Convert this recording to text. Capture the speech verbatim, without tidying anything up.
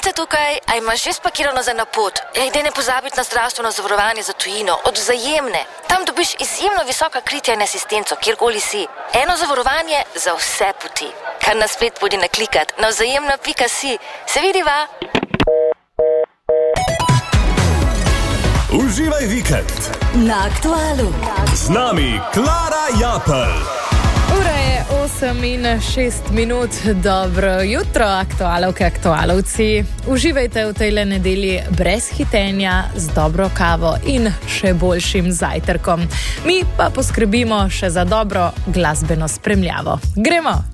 Ante tukaj, a imaš že spakirano za napot? Ej, daj ne pozabiti na zdravstveno zavarovanje za tujino, od Vzajemne. Tam dobiš izjemno visoka kritja in asistenco, kjerkoli si. Eno zavarovanje za vse poti. Kar nas spet podi naklikat na vzajemna pika si. Se vidiva? Uživaj vikend na Aktualu. Z nami Klara Japelj. Ura je osem in šest minut. Dobro jutro, aktualovke, aktualovci. Uživajte v tejle nedelji brez hitenja, z dobro kavo in še boljšim zajtrkom. Mi pa poskrbimo še za dobro glasbeno spremljavo. Gremo!